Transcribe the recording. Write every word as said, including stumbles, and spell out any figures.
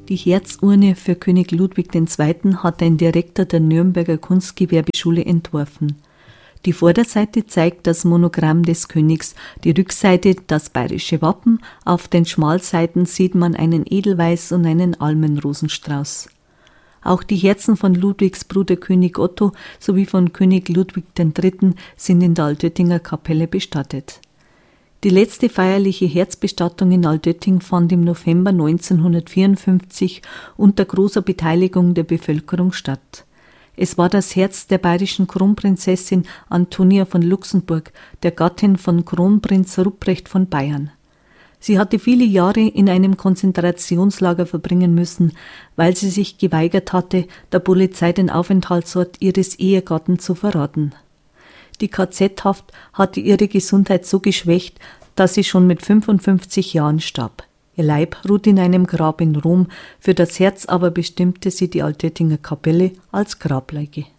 Die Herzurne für König Ludwig der Zweite. Hat ein Direktor der Nürnberger Kunstgewerbeschule entworfen. Die Vorderseite zeigt das Monogramm des Königs, die Rückseite das bayerische Wappen, auf den Schmalseiten sieht man einen Edelweiß und einen Almenrosenstrauß. Auch die Herzen von Ludwigs Bruder König Otto sowie von König Ludwig der Dritte. Sind in der Altöttinger Kapelle bestattet. Die letzte feierliche Herzbestattung in Altötting fand im November neunzehnhundertvierundfünfzig unter großer Beteiligung der Bevölkerung statt. Es war das Herz der bayerischen Kronprinzessin Antonia von Luxemburg, der Gattin von Kronprinz Ruprecht von Bayern. Sie hatte viele Jahre in einem Konzentrationslager verbringen müssen, weil sie sich geweigert hatte, der Polizei den Aufenthaltsort ihres Ehegatten zu verraten. Die K Z-Haft hatte ihre Gesundheit so geschwächt, dass sie schon mit fünfundfünfzig Jahren starb. Ihr Leib ruht in einem Grab in Rom, für das Herz aber bestimmte sie die Altöttinger Kapelle als Grablege.